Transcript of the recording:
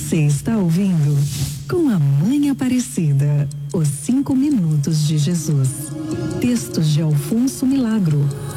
Você está ouvindo Com a Mãe Aparecida, os 5 minutos de Jesus. Textos de Alfonso Milagro,